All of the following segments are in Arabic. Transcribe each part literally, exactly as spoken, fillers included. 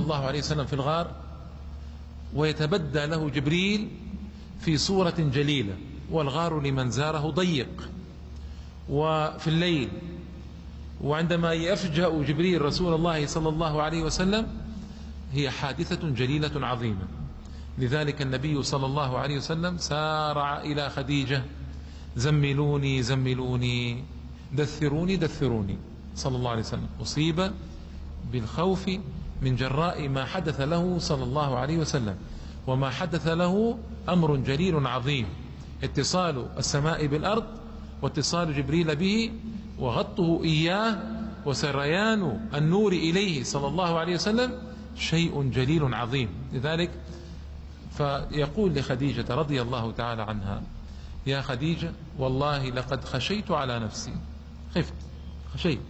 الله عليه وسلم في الغار، ويتبدى له جبريل في صورة جليلة، والغار لمن زاره ضيق وفي الليل، وعندما يفجأ جبريل رسول الله صلى الله عليه وسلم هي حادثة جليلة عظيمة. لذلك النبي صلى الله عليه وسلم سارع إلى خديجة: زملوني زملوني، دثروني دثروني، صلى الله عليه وسلم. أصيب بالخوف من جراء ما حدث له صلى الله عليه وسلم، وما حدث له أمر جليل عظيم: اتصال السماء بالأرض، واتصال جبريل به، وغطه إياه، وسريان النور إليه صلى الله عليه وسلم شيء جليل عظيم. لذلك فيقول لخديجة رضي الله تعالى عنها: يا خديجة، والله لقد خشيت على نفسي، خفت خشيت،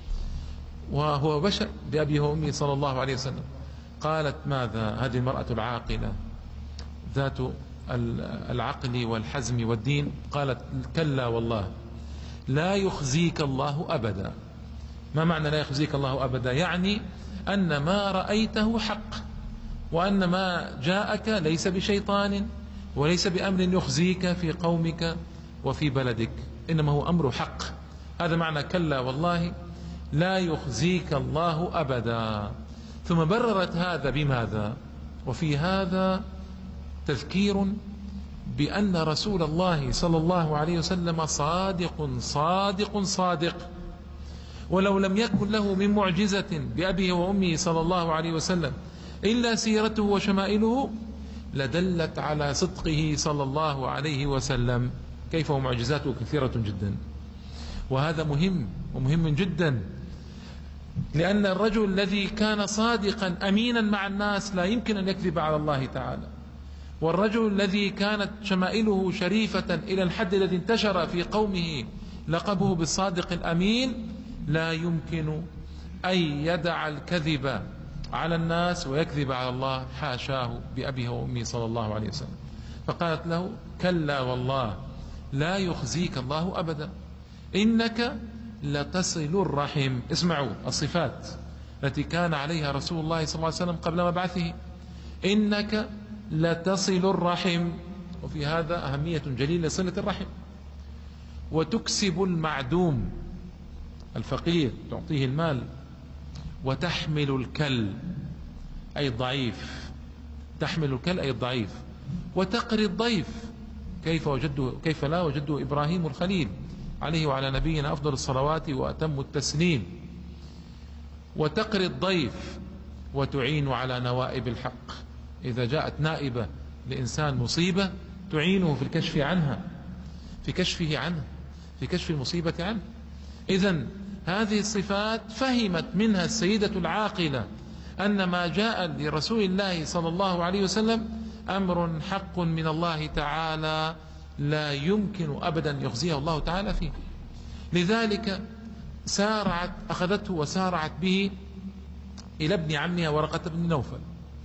وهو بشر بأبيه وأمي صلى الله عليه وسلم. قالت: ماذا؟ هذه المرأة العاقلة ذات العقل والحزم والدين. قالت: كلا والله لا يخزيك الله أبدا. ما معنى لا يخزيك الله أبدا؟ يعني أن ما رأيته حق، وأن ما جاءك ليس بشيطان، وليس بأمر يخزيك في قومك وفي بلدك، إنما هو أمر حق. هذا معنى كلا والله لا يخزيك الله أبدا. ثم بررت هذا بماذا؟ وفي هذا تذكير بأن رسول الله صلى الله عليه وسلم صادق صادق صادق، ولو لم يكن له من معجزة بأبيه وأمه صلى الله عليه وسلم إلا سيرته وشمائله لدلت على صدقه صلى الله عليه وسلم، كيف ومعجزاته كثيرة جدا. وهذا مهم ومهم جدا، لأن الرجل الذي كان صادقا أمينا مع الناس لا يمكن أن يكذب على الله تعالى، والرجل الذي كانت شمائله شريفة إلى الحد الذي انتشر في قومه لقبه بالصادق الأمين لا يمكن أن يدع الكذب على الناس ويكذب على الله، حاشاه بأبيه وأمه صلى الله عليه وسلم. فقالت له: كلا والله لا يخزيك الله أبدا، إنك لتصل الرحم. اسمعوا الصفات التي كان عليها رسول الله صلى الله عليه وسلم قبل مبعثه: إنك لتصل الرحم، وفي هذا أهمية جليلة لصلة الرحم، وتكسب المعدوم الفقير تعطيه المال، وتحمل الكل أي الضعيف، تحمل الكل أي الضعيف، وتقري الضيف. كيف وجده كيف لا وجده إبراهيم الخليل عليه وعلى نبينا أفضل الصلوات وأتم التسليم. وتقري الضيف وتعين على نوائب الحق، إذا جاءت نائبة لإنسان مصيبة تعينه في الكشف عنها، في كشفه عنه، في كشف المصيبة عنه. إذن هذه الصفات فهمت منها السيدة العاقلة أن ما جاء لرسول الله صلى الله عليه وسلم أمر حق من الله تعالى لا يمكن أبدا يخزيه الله تعالى فيه. لذلك سارعت أخذته وسارعت به إلى ابن عمها ورقة بن نوفل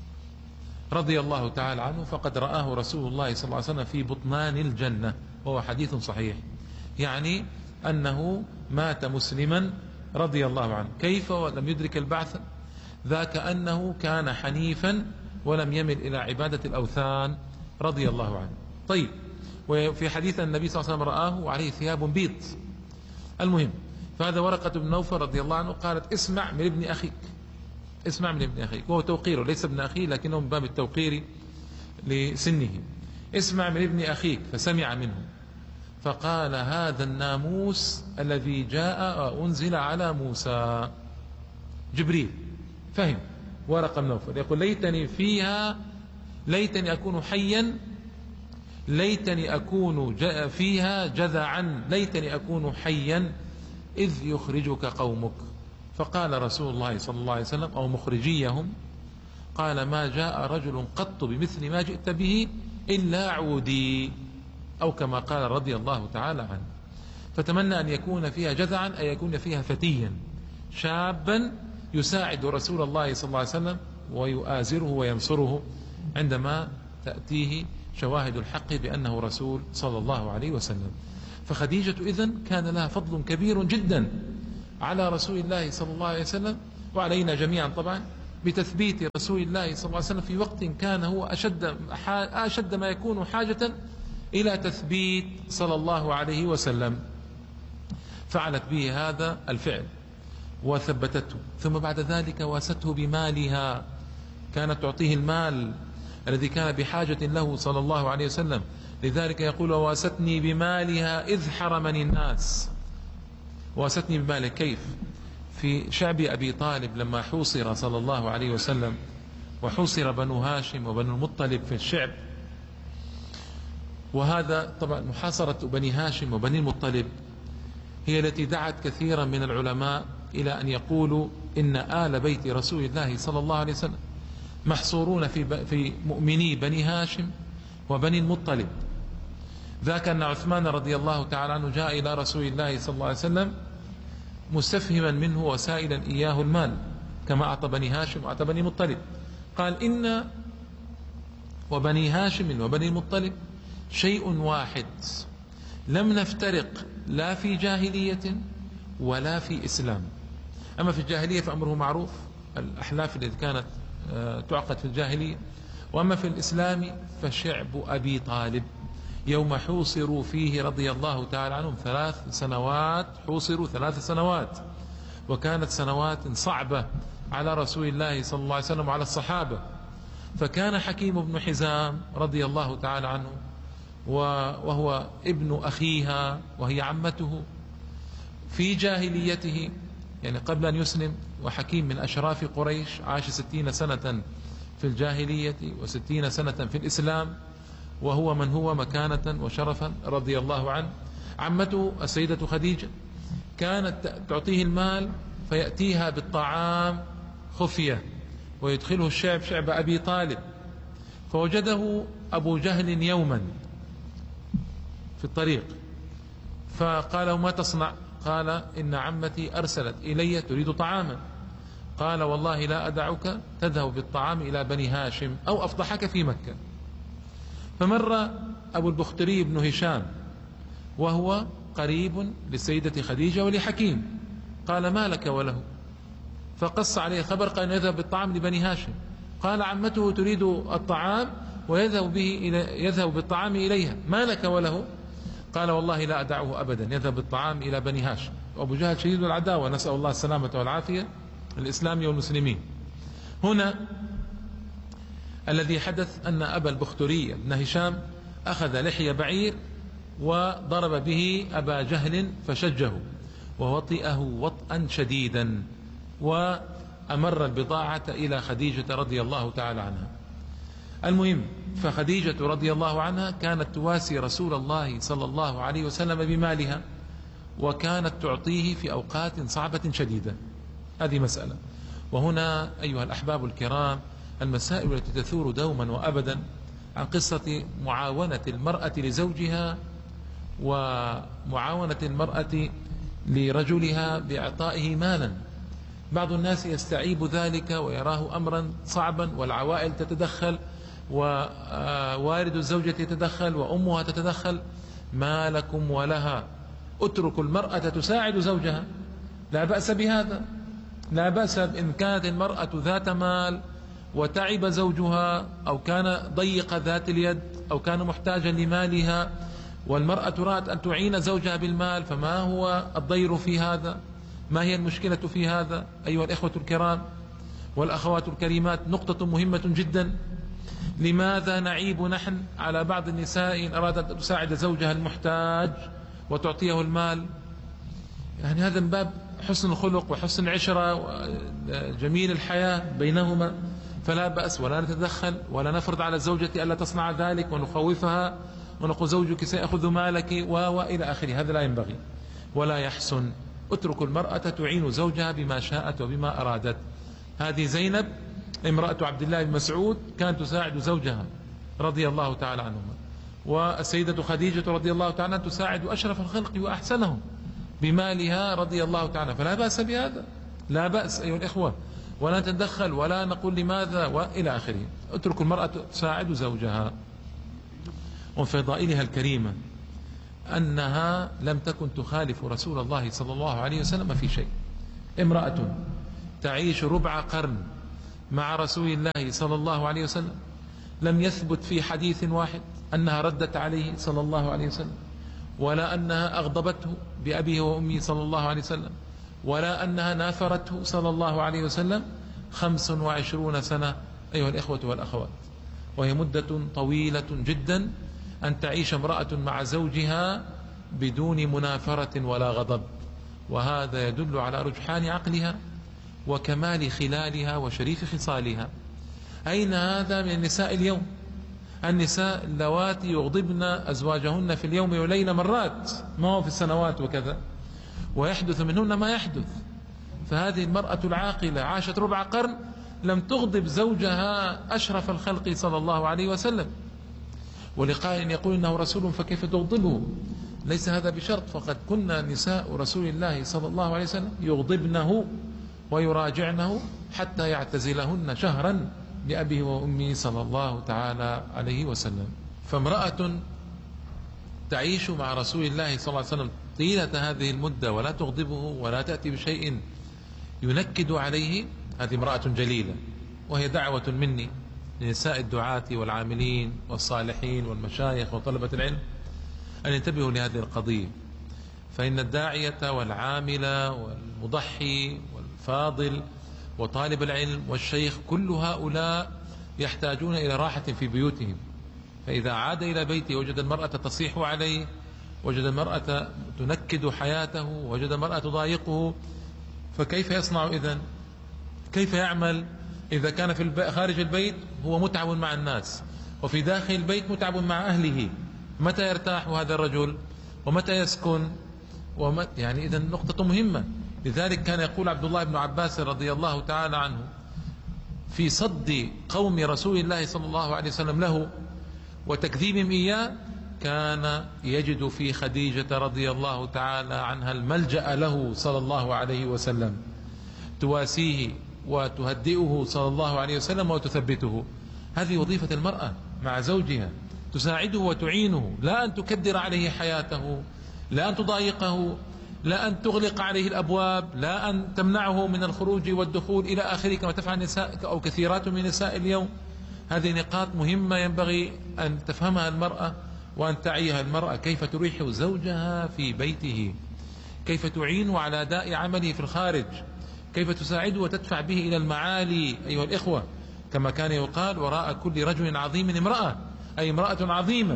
رضي الله تعالى عنه، فقد رآه رسول الله صلى الله عليه وسلم في بطنان الجنة، وهو حديث صحيح، يعني أنه مات مسلما رضي الله عنه. كيف ولم يدرك البعث؟ ذاك أنه كان حنيفا ولم يمل إلى عبادة الأوثان رضي الله عنه. طيب، وفي حديث النبي صلى الله عليه وسلم رآه وعليه ثياب بيض. المهم، فهذا ورقة بن نوفل رضي الله عنه قالت: اسمع من ابن أخيك، اسمع من ابن أخيك، وهو توقيره، ليس ابن أخيه لكنه من باب التوقير لسنه. اسمع من ابن أخيك. فسمع منه فقال: هذا الناموس الذي جاء وأنزل على موسى. جبريل فهم ورقة بن نوفل يقول: ليتني فيها ليتني أكون حيا، ليتني أكون فيها جذعا، ليتني أكون حيا إذ يخرجك قومك. فقال رسول الله صلى الله عليه وسلم أو مخرجيهم، قال: ما جاء رجل قط بمثل ما جئت به إلا عودي، أو كما قال رضي الله تعالى عنه. فتمنى أن يكون فيها جذعا، أي يكون فيها فتيا شابا يساعد رسول الله صلى الله عليه وسلم ويؤازره وينصره عندما تأتيه شواهد الحق بأنه رسول صلى الله عليه وسلم. فخديجة إذن كان لها فضل كبير جدا على رسول الله صلى الله عليه وسلم وعلينا جميعا طبعا، بتثبيت رسول الله صلى الله عليه وسلم في وقت كان هو أشد, أشد ما يكون حاجة إلى تثبيت صلى الله عليه وسلم، فعلت به هذا الفعل وثبتته. ثم بعد ذلك واسته بمالها، كانت تعطيه المال الذي كان بحاجة له صلى الله عليه وسلم، لذلك يقول واستني بمالها إذ حرمني الناس. واستني بمالها كيف؟ في شعب أبي طالب لما حوصر صلى الله عليه وسلم، وحوصر بنو هاشم وبنو المطلب في الشعب، وهذا طبعا محاصرة بني هاشم وبني المطلب هي التي دعت كثيرا من العلماء إلى أن يقولوا إن آل بيت رسول الله صلى الله عليه وسلم محصورون في في مؤمني بني هاشم وبني المطلب. ذاك أن عثمان رضي الله تعالى عنه جاء إلى رسول الله صلى الله عليه وسلم مستفهما منه وسائلا إياه المال كما أعطى بني هاشم وأعطى بني المطلب، قال إن وبني هاشم وبني المطلب شيء واحد، لم نفترق لا في جاهلية ولا في إسلام. أما في الجاهلية فأمره معروف، الأحلاف التي كانت تعقد في الجاهلية، وأما في الإسلام فشعب أبي طالب يوم حوصروا فيه رضي الله تعالى عنهم ثلاث سنوات، حوصروا ثلاث سنوات، وكانت سنوات صعبة على رسول الله صلى الله عليه وسلم وعلى الصحابة. فكان حكيم بن حزام رضي الله تعالى عنه وهو ابن أخيها وهي عمته في جاهليته، يعني قبل أن يسلم، وحكيم من أشراف قريش، عاش ستين سنة في الجاهلية وستين سنة في الإسلام، وهو من هو مكانة وشرفا رضي الله عنه. عمته السيدة خديجة كانت تعطيه المال فيأتيها بالطعام خفية ويدخله الشعب، شعب أبي طالب، فوجده أبو جهل يوما في الطريق فقال ما تصنع؟ قال إن عمتي أرسلت إلي تريد طعاما. قال والله لا أدعك تذهب بالطعام إلى بني هاشم أو أفضحك في مكة. فمر أبو البختري بن هشام وهو قريب للسيدة خديجة ولحكيم، قال ما لك وله؟ فقص عليه خبر، قال يذهب بالطعام لبني هاشم. قال عمته تريد الطعام ويذهب به إلى يذهب بالطعام إليها، ما لك وله؟ قال والله لا أدعه أبدا، يذهب بالطعام إلى بني هاشم. وأبو جهل شديد العداوة، نسأل الله السلامة والعافية للإسلام والمسلمين. هنا الذي حدث أن أبا البختري بن هشام أخذ لحية بعير وضرب به أبا جهل فشجه ووطئه وطئا شديدا، وأمر البضاعة إلى خديجة رضي الله تعالى عنها. المهم، فخديجة رضي الله عنها كانت تواسي رسول الله صلى الله عليه وسلم بمالها، وكانت تعطيه في أوقات صعبة شديدة. هذه مسألة. وهنا أيها الأحباب الكرام المسائل التي تثور دوما وأبدا عن قصة معاونة المرأة لزوجها ومعاونة المرأة لرجلها بإعطائه مالا. بعض الناس يستعيب ذلك ويراه أمرا صعبا، والعوائل تتدخل، ووالد الزوجة يتدخل، وأمها تتدخل. ما لكم ولها؟ اتركوا المرأة تساعد زوجها، لا بأس بهذا، لا بأس إن كانت المرأة ذات مال وتعب زوجها، أو كان ضيق ذات اليد، أو كان محتاجا لمالها، والمرأة تراد أن تعين زوجها بالمال، فما هو الضير في هذا؟ ما هي المشكلة في هذا أيها الإخوة الكرام والأخوات الكريمات؟ نقطة مهمة جدا. لماذا نعيب نحن على بعض النساء إن أرادت أن تساعد زوجها المحتاج وتعطيه المال؟ يعني هذا من باب حسن الخلق وحسن العشرة وجميل الحياة بينهما، فلا بأس، ولا نتدخل ولا نفرض على الزوجة ألا تصنع ذلك ونخوفها ونقول زوجك سيأخذ مالك وإلى آخره. هذا لا ينبغي ولا يحسن. اتركوا المرأة تعين زوجها بما شاءت وبما أرادت. هذه زينب امرأة عبد الله بن مسعود كانت تساعد زوجها رضي الله تعالى عنهما، والسيدة خديجة رضي الله تعالى عنها تساعد أشرف الخلق وأحسنهم بمالها رضي الله تعالى. فلا بأس بهذا، لا بأس أيها الإخوة، ولا نتدخل ولا نقول لماذا وإلى آخره. اتركوا المرأة تساعد زوجها. ومن فضائلها الكريمة أنها لم تكن تخالف رسول الله صلى الله عليه وسلم في شيء. امرأة تعيش ربع قرن مع رسول الله صلى الله عليه وسلم لم يثبت في حديث واحد أنها ردت عليه صلى الله عليه وسلم، ولا أنها أغضبته بأبيه وأمه صلى الله عليه وسلم، ولا أنها نافرته صلى الله عليه وسلم. خمس وعشرون سنة أيها الإخوة والأخوات، وهي مدة طويلة جدا أن تعيش امرأة مع زوجها بدون منافرة ولا غضب، وهذا يدل على رجحان عقلها وكمال خلالها وشريف خصالها. أين هذا من النساء اليوم؟ النساء اللواتي يغضبن أزواجهن في اليوم والليلة مرات، ما هو في السنوات وكذا، ويحدث منهن ما يحدث. فهذه المرأة العاقلة عاشت ربع قرن لم تغضب زوجها أشرف الخلق صلى الله عليه وسلم. ولقائل يقول إنه رسول فكيف تغضبه؟ ليس هذا بشرط، فقد كنا نساء رسول الله صلى الله عليه وسلم يغضبنه ويراجعنه حتى يعتزلهن شهرا لأبيه وأمه صلى الله تعالى عليه وسلم. فامرأة تعيش مع رسول الله صلى الله عليه وسلم طيلة هذه المدة ولا تغضبه ولا تأتي بشيء ينكد عليه، هذه امرأة جليلة. وهي دعوة مني لنساء الدعاة والعاملين والصالحين والمشايخ وطلبة العلم أن ينتبهوا لهذه القضية، فإن الداعية والعامل والمضحي والفاضل وطالب العلم والشيخ كل هؤلاء يحتاجون إلى راحة في بيوتهم. فإذا عاد إلى بيته وجد المرأة تصيح عليه، وجد المرأة تنكد حياته، وجد المرأة تضايقه، فكيف يصنع إذن؟ كيف يعمل إذا كان في الب... خارج البيت هو متعب مع الناس، وفي داخل البيت متعب مع أهله؟ متى يرتاح هذا الرجل ومتى يسكن؟ ومت... يعني إذن نقطة مهمة. لذلك كان يقول عبد الله بن عباس رضي الله تعالى عنه في صد قوم رسول الله صلى الله عليه وسلم له وتكذيبهم إياه، كان يجد في خديجة رضي الله تعالى عنها الملجأ له صلى الله عليه وسلم، تواسيه وتهدئه صلى الله عليه وسلم وتثبته. هذه وظيفة المرأة مع زوجها، تساعده وتعينه، لا أن تكدر عليه حياته، لا أن تضايقه، لا أن تغلق عليه الأبواب، لا أن تمنعه من الخروج والدخول إلى آخره كما تفعل نساء أو كثيرات من نساء اليوم. هذه نقاط مهمة ينبغي أن تفهمها المرأة وأن تعيها المرأة، كيف تريح زوجها في بيته، كيف تعين على أداء عمله في الخارج، كيف تساعده وتدفع به إلى المعالي. أيها الإخوة، كما كان يقال وراء كل رجل عظيم امرأة، أي امرأة عظيمة،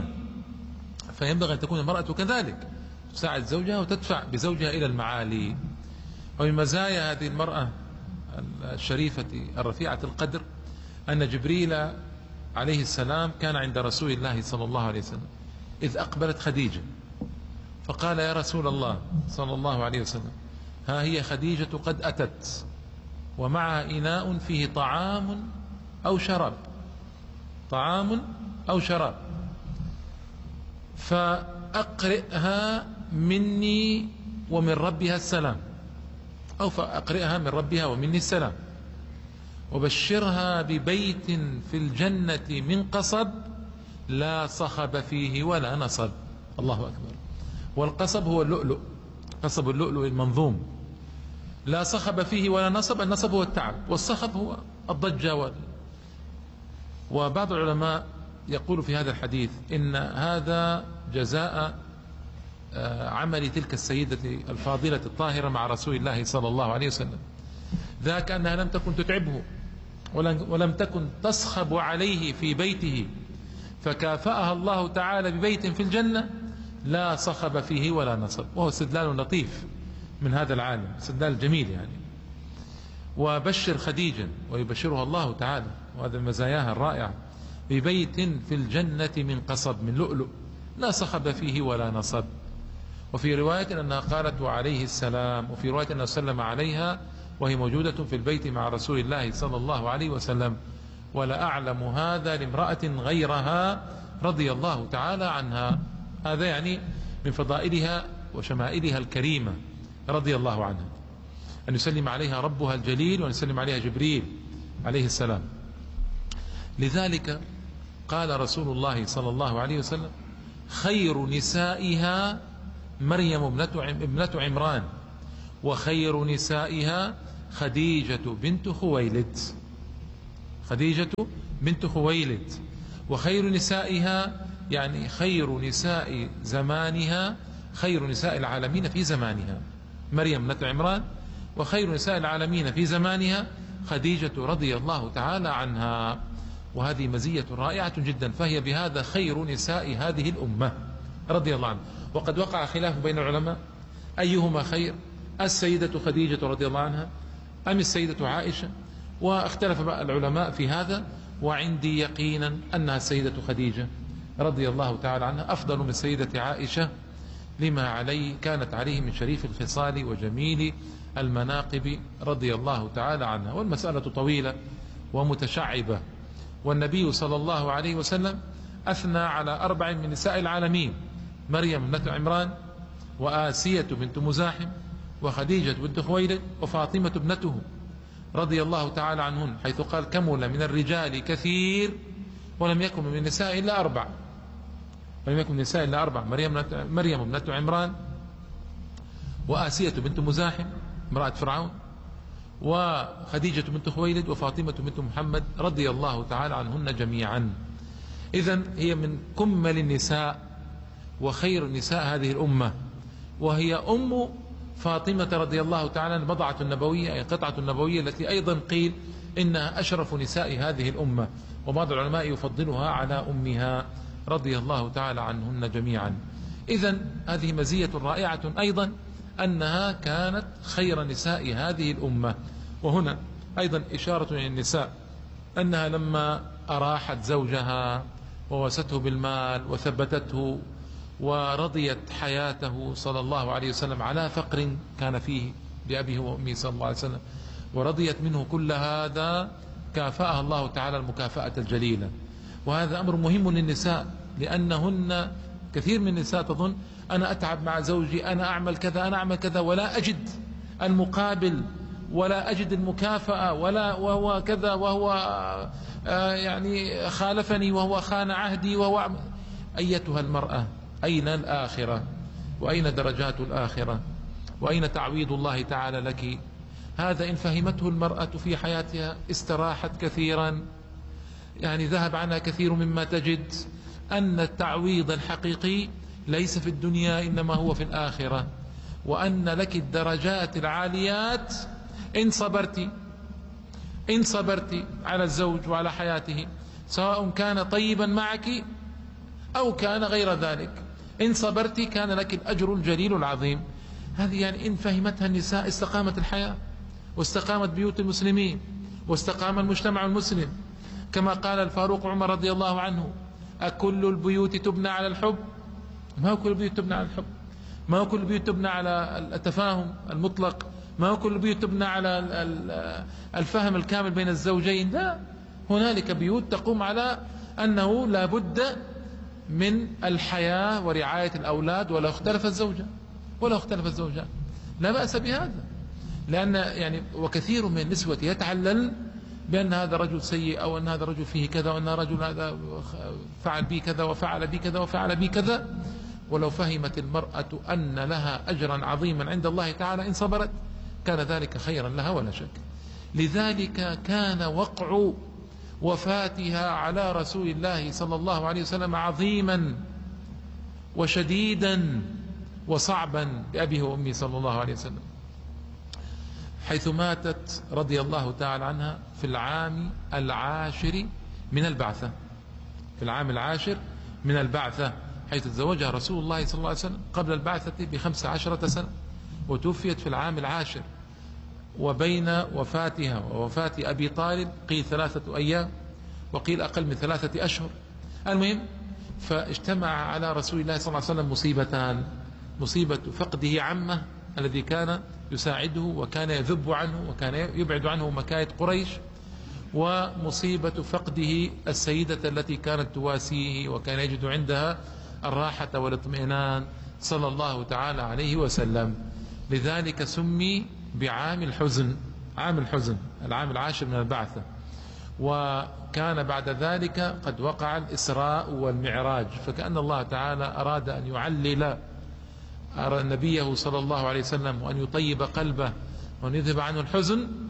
فينبغي أن تكون المرأة كذلك، تساعد زوجها وتدفع بزوجها إلى المعالي. ومن مزايا هذه المرأة الشريفة الرفيعة القدر أن جبريل عليه السلام كان عند رسول الله صلى الله عليه وسلم إذ أقبلت خديجة، فقال يا رسول الله صلى الله عليه وسلم ها هي خديجة قد أتت ومعها إناء فيه طعام أو شراب، طعام أو شراب، فأقرئها مني ومن ربها السلام، أو فأقرئها من ربها ومني السلام، وبشرها ببيت في الجنة من قصب لا صخب فيه ولا نصب. الله أكبر. والقصب هو اللؤلؤ، قصب اللؤلؤ المنظوم، لا صخب فيه ولا نصب. النصب هو التعب، والصخب هو الضجة وال... وبعض العلماء يقول في هذا الحديث إن هذا جزاء عمل تلك السيدة الفاضلة الطاهرة مع رسول الله صلى الله عليه وسلم، ذاك أنها لم تكن تتعبه ولم تكن تصخب عليه في بيته، فكافأها الله تعالى ببيت في الجنة لا صخب فيه ولا نصب. وهو استدلال لطيف من هذا العالم، استدلال جميل يعني. وبشر خديجة ويبشرها الله تعالى، وهذا مزاياها الرائعة، ببيت في الجنة من قصب، من لؤلؤ لا صخب فيه ولا نصب. وفي رواية أنها قالت عليه السلام، وفي رواية أنه سلم عليها وهي موجودة في البيت مع رسول الله صلى الله عليه وسلم. ولا أعلم هذا لامرأة غيرها رضي الله تعالى عنها. هذا يعني من فضائلها وشمائلها الكريمة رضي الله عنها، أن يسلم عليها ربها الجليل وأن يسلم عليها جبريل عليه السلام. لذلك قال رسول الله صلى الله عليه وسلم خير نسائها مريم ابنة عمران، وخير نسائها خديجة بنت خويلد. خديجة بنت خويلد. وخير نسائها يعني خير نساء زمانها، خير نساء العالمين في زمانها مريم ابنة عمران، وخير نساء العالمين في زمانها خديجة رضي الله تعالى عنها. وهذه مزية رائعة جدا، فهي بهذا خير نساء هذه الأمة رضي الله عنها. وقد وقع خلاف بين العلماء أيهما خير، السيدة خديجة رضي الله عنها أم السيدة عائشة، واختلف العلماء في هذا، وعندي يقينا أنها السيدة خديجة رضي الله تعالى عنها أفضل من السيدة عائشة، لما عليه كانت عليه من شريف الخصال وجميل المناقب رضي الله تعالى عنها. والمسألة طويلة ومتشعبة، والنبي صلى الله عليه وسلم أثنى على أربع من نساء العالمين: مريم ابنة عمران، وآسية بنت مزاحم، وخديجة بنت خويلد، وفاطمة ابنته رضي الله تعالى عنهن، حيث قال: كمل من الرجال كثير ولم يكن من النساء إلا أربع، ولم يكن من النساء إلا أربع: مريم مريم ابنة عمران، وآسية بنت مزاحم امرأة فرعون، وخديجة بنت خويلد، وفاطمة بنت محمد رضي الله تعالى عنهن جميعا. إذن هي من كمل النساء وخير نساء هذه الأمة، وهي أم فاطمة رضي الله تعالى عنها، البضعة النبوية أي قطعة النبوية التي أيضا قيل إنها أشرف نساء هذه الأمة، وبعض العلماء يفضلها على أمها رضي الله تعالى عنهن جميعا. إذن هذه مزية رائعة أيضا أنها كانت خير نساء هذه الأمة. وهنا أيضا إشارة إلى النساء أنها لما أراحت زوجها ووسته بالمال وثبتته ورضيت حياته صلى الله عليه وسلم على فقر كان فيه بأبيه وأمه صلى الله عليه وسلم، ورضيت منه كل هذا، كافأها الله تعالى المكافأة الجليلة. وهذا أمر مهم للنساء، لأنهن كثير من النساء تظن أنا أتعب مع زوجي، أنا أعمل كذا، أنا أعمل كذا، ولا أجد المقابل، ولا أجد المكافأة، ولا وهو كذا، وهو آه يعني خالفني، وهو خان عهدي، وهو أيتها المرأة، أين الآخرة؟ وأين درجات الآخرة؟ وأين تعويض الله تعالى لك؟ هذا إن فهمته المرأة في حياتها استراحت كثيرا، يعني ذهب عنها كثير مما تجد، أن التعويض الحقيقي ليس في الدنيا إنما هو في الآخرة، وأن لك الدرجات العاليات إن صبرت، إن صبرت على الزوج وعلى حياته، سواء كان طيبا معك أو كان غير ذلك، إن صبرت كان لك الأجر الجليل العظيم. هذه يعني إن فهمتها النساء استقامت الحياة، واستقامت بيوت المسلمين، واستقام المجتمع المسلم، كما قال الفاروق عمر رضي الله عنه: أكل البيوت تبنى على الحب؟ ما هو كل البيوت تبنى على الحب، ما هو كل البيوت تبنى على التفاهم المطلق، ما هو كل البيوت تبنى على الفهم الكامل بين الزوجين، لا، هنالك بيوت تقوم على أنه لا بد من الحياة ورعاية الأولاد ولو اختلف الزوجة، ولو اختلف الزوجان لا بأس بهذا، لأن يعني وكثير من النسوة يتعلل بأن هذا رجل سيء، أو أن هذا رجل فيه كذا، وأن رجل هذا فعل بي كذا وفعل بي كذا وفعل بي كذا. ولو فهمت المرأة أن لها أجرا عظيما عند الله تعالى إن صبرت كان ذلك خيرا لها ولا شك. لذلك كان وقع وفاتها على رسول الله صلى الله عليه وسلم عظيما وشديدا وصعبا بأبيه وأمه صلى الله عليه وسلم، حيث ماتت رضي الله تعالى عنها في العام العاشر من البعثة، في العام العاشر من البعثة، حيث تزوجها رسول الله صلى الله عليه وسلم قبل البعثة بخمس عشرة سنة، وتوفيت في العام العاشر. وبين وفاتها ووفاة أبي طالب قيل ثلاثة أيام، وقيل أقل من ثلاثة أشهر. المهم، فاجتمع على رسول الله صلى الله عليه وسلم مصيبتان: مصيبة فقده عمه الذي كان يساعده وكان يذب عنه وكان يبعد عنه مكايد قريش، ومصيبة فقده السيدة التي كانت تواسيه وكان يجد عندها الراحة والاطمئنان صلى الله تعالى عليه وسلم. لذلك سمي بعام الحزن، عام الحزن، العام العاشر من البعثة. وكان بعد ذلك قد وقع الإسراء والمعراج، فكأن الله تعالى أراد أن يعلل نبيه صلى الله عليه وسلم وأن يطيب قلبه وأن يذهب عنه الحزن،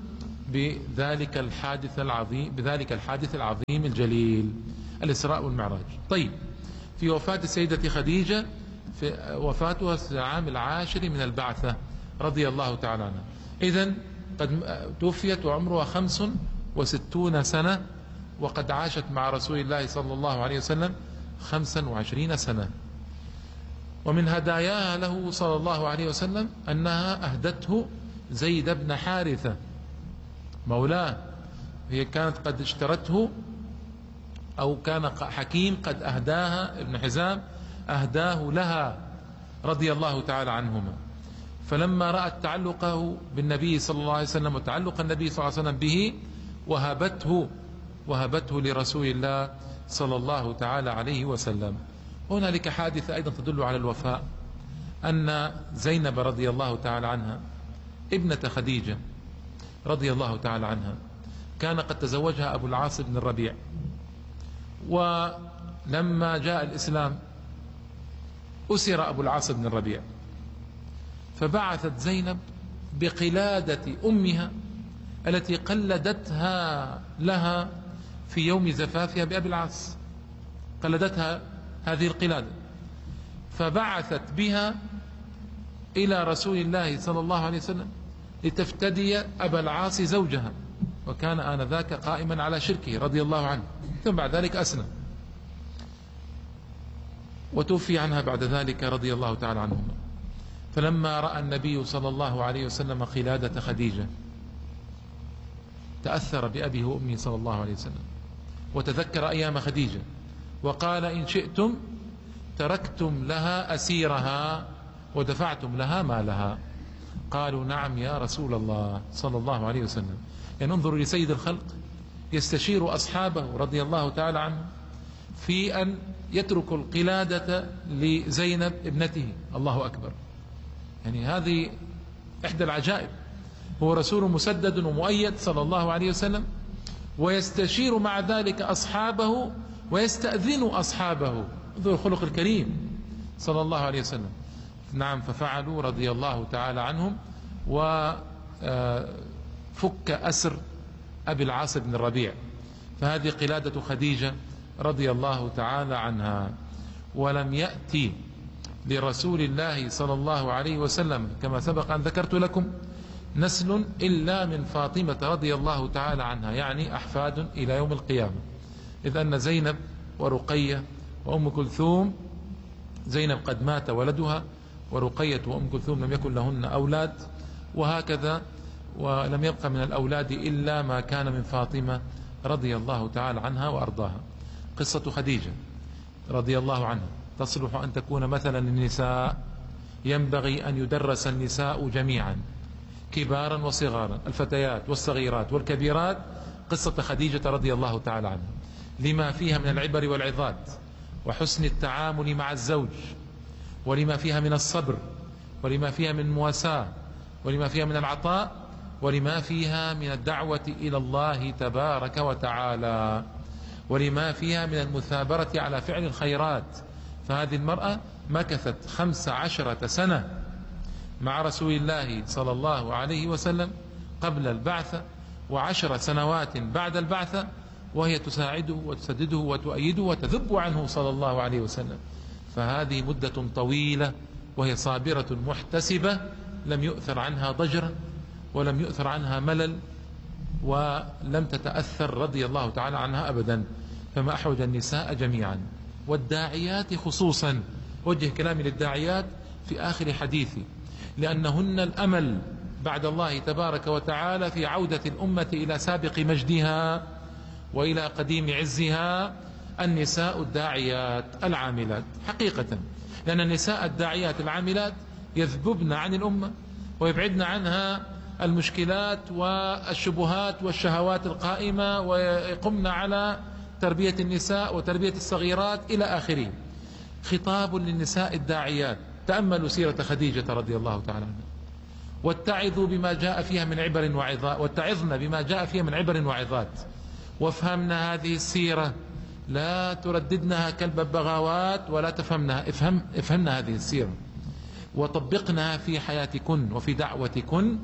بذلك الحادث العظيم بذلك الحادث العظيم الجليل، الإسراء والمعراج. طيب، في وفاة السيدة خديجة، في وفاتها في العام العاشر من البعثة رضي الله تعالى عنها. إذن قد توفيت وعمرها خمس وستون سنة، وقد عاشت مع رسول الله صلى الله عليه وسلم خمسا وعشرين سنة. ومن هداياها له صلى الله عليه وسلم أنها أهدته زيد بن حارثة مولاه. هي كانت قد اشترته، أو كان حكيم قد أهداها، ابن حزام أهداه لها رضي الله تعالى عنهما. فلما رأت تعلقه بالنبي صلى الله عليه وسلم وتعلق النبي صلى الله عليه وسلم به، وهبته وهبته لرسول الله صلى الله تعالى عليه وسلم. هنالك حادثة أيضا تدل على الوفاء، أن زينب رضي الله تعالى عنها ابنة خديجة رضي الله تعالى عنها كان قد تزوجها أبو العاص بن الربيع، ولما جاء الإسلام أسر أبو العاص بن الربيع، فبعثت زينب بقلادة أمها التي قلدتها لها في يوم زفافها بأبي العاص، قلدتها هذه القلادة، فبعثت بها إلى رسول الله صلى الله عليه وسلم لتفتدي أبا العاص زوجها، وكان آنذاك قائما على شركه رضي الله عنه، ثم بعد ذلك أسلم وتوفي عنها بعد ذلك رضي الله تعالى عنهما. فلما رأى النبي صلى الله عليه وسلم قلادة خديجة تأثر بأبيه وأمه صلى الله عليه وسلم، وتذكر أيام خديجة، وقال: إن شئتم تركتم لها أسيرها ودفعتم لها مالها. قالوا: نعم يا رسول الله صلى الله عليه وسلم. يعني انظروا لسيد الخلق يستشير أصحابه رضي الله تعالى عنه في أن يتركوا القلادة لزينب ابنته. الله أكبر، يعني هذه إحدى العجائب. هو رسول مسدد ومؤيد صلى الله عليه وسلم، ويستشير مع ذلك أصحابه ويستأذن أصحابه. انظروا الخلق الكريم صلى الله عليه وسلم. نعم، ففعلوا رضي الله تعالى عنهم، وفك أسر أبي العاص بن الربيع. فهذه قلادة خديجة رضي الله تعالى عنها. ولم يأتي لرسول الله صلى الله عليه وسلم كما سبق أن ذكرت لكم نسل إلا من فاطمة رضي الله تعالى عنها، يعني أحفاد إلى يوم القيامة، إذ أن زينب ورقية وأم كلثوم، زينب قد مات ولدها، ورقية وأم كلثوم لم يكن لهن أولاد، وهكذا، ولم يبق من الأولاد إلا ما كان من فاطمة رضي الله تعالى عنها وأرضاها. قصة خديجة رضي الله عنها تصلح أن تكون مثلا للنساء، ينبغي أن يدرس النساء جميعا كبارا وصغارا، الفتيات والصغيرات والكبيرات، قصة خديجة رضي الله تعالى عنها، لما فيها من العبر والعظات وحسن التعامل مع الزوج، ولما فيها من الصبر، ولما فيها من مواساة، ولما فيها من العطاء، ولما فيها من الدعوة إلى الله تبارك وتعالى، ولما فيها من المثابرة على فعل الخيرات. فهذه المرأة مكثت خمس عشرة سنة مع رسول الله صلى الله عليه وسلم قبل البعثة، وعشر سنوات بعد البعثة، وهي تساعده وتسدده وتؤيده وتذب عنه صلى الله عليه وسلم. فهذه مدة طويلة، وهي صابرة محتسبة، لم يؤثر عنها ضجرا ولم يؤثر عنها ملل، ولم تتأثر رضي الله تعالى عنها أبدا. فما أحوج النساء جميعا، والداعيات خصوصا. وجه كلامي للداعيات في آخر حديثي، لأنهن الأمل بعد الله تبارك وتعالى في عودة الأمة إلى سابق مجدها وإلى قديم عزها. النساء الداعيات العاملات حقيقة، لأن النساء الداعيات العاملات يذببن عن الأمة ويبعدن عنها المشكلات والشبهات والشهوات القائمة، ويقمن على تربية النساء وتربية الصغيرات إلى آخره. خطاب للنساء الداعيات: تأملوا سيرة خديجة رضي الله تعالى عنها، واتعظوا بما جاء فيها من عبر وعظات، واتعظن بما جاء فيها من عبر وعظات، وافهمنا هذه السيرة، لا ترددنها كالببغاوات ولا تفهمنها، افهم افهمنا هذه السيرة وطبقناها في حياتكن وفي دعوتكن،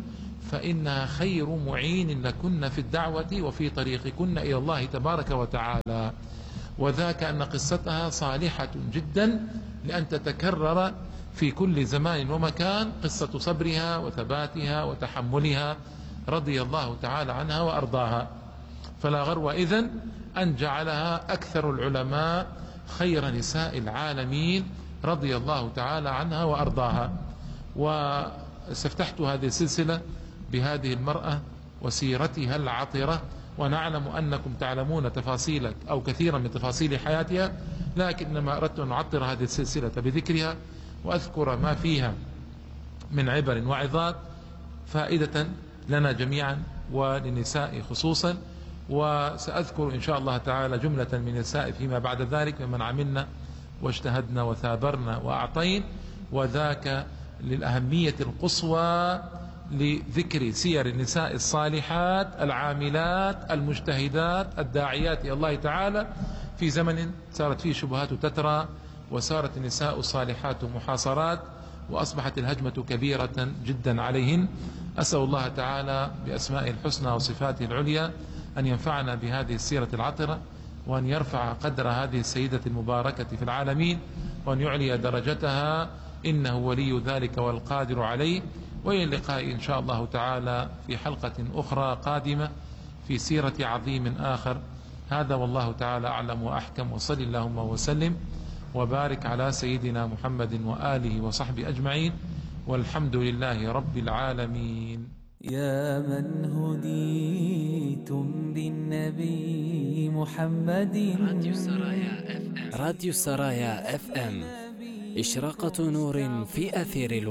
فإنها خير معين لكن في الدعوة وفي طريقكن إلى الله تبارك وتعالى. وذاك أن قصتها صالحة جدا لأن تتكرر في كل زمان ومكان، قصة صبرها وثباتها وتحملها رضي الله تعالى عنها وأرضاها. فلا غرو إذن أن جعلها أكثر العلماء خير نساء العالمين رضي الله تعالى عنها وأرضاها. واستفتحت هذه السلسلة بهذه المرأة وسيرتها العطرة، ونعلم أنكم تعلمون تفاصيل أو كثيرا من تفاصيل حياتها، لكنما أردت أن أعطر هذه السلسلة بذكرها وأذكر ما فيها من عبر وعظات فائدة لنا جميعا وللنساء خصوصا. وسأذكر إن شاء الله تعالى جملة من النساء فيما بعد ذلك ممن عملنا واجتهدنا وثابرنا وأعطين، وذاك للأهمية القصوى لذكر سير النساء الصالحات العاملات المجتهدات الداعيات إلى الله تعالى في زمن صارت فيه شبهات تترى، وصارت النساء الصالحات محاصرات، وأصبحت الهجمة كبيرة جدا عليهن. أسأل الله تعالى بأسمائه الحسنى وصفاته العليا أن ينفعنا بهذه السيرة العطرة، وأن يرفع قدر هذه السيدة المباركة في العالمين، وأن يعلي درجتها، إنه ولي ذلك والقادر عليه. وإلى اللقاء إن شاء الله تعالى في حلقة أخرى قادمة في سيرة عظيم آخر. هذا والله تعالى أعلم وأحكم، وصل اللهم وسلم وبارك على سيدنا محمد وآله وصحبه أجمعين، والحمد لله رب العالمين. يا من هديتم بالنبي محمد. راديو سرايا اف ام. راديو سرايا اف ام، إشراقة نور في أثير الوحيد.